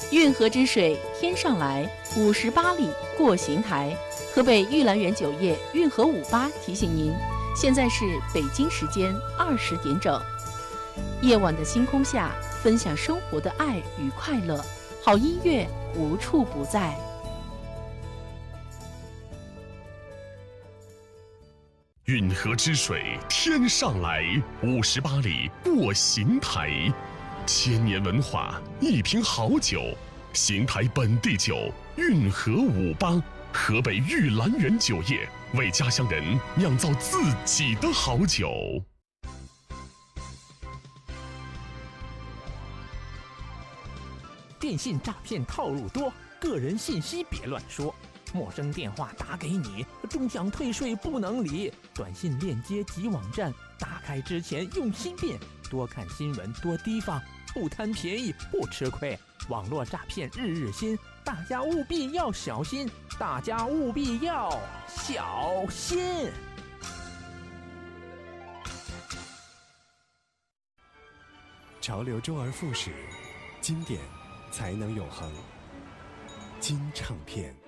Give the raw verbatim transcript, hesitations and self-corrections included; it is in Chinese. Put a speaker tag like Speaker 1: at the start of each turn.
Speaker 1: 运河之水天上来，五十八里过邢台。河北玉兰园酒业运河五八提醒您，现在是北京时间二十点整。夜晚的星空下，分享生活的爱与快乐，好音乐无处不在。
Speaker 2: 运河之水天上来，五十八里过邢台。千年文化，一瓶好酒，邢台本地酒，运河五八，河北玉兰园酒业为家乡人酿造自己的好酒。
Speaker 3: 电信诈骗套路多，个人信息别乱说。陌生电话打给你，终享退税不能理。短信链接及网站，打开之前用心辨，多看新闻，多提防，不贪便宜不吃亏。网络诈骗日日新，大家务必要小心，大家务必要小心。
Speaker 4: 潮流周而复始，经典才能永恒。金唱片。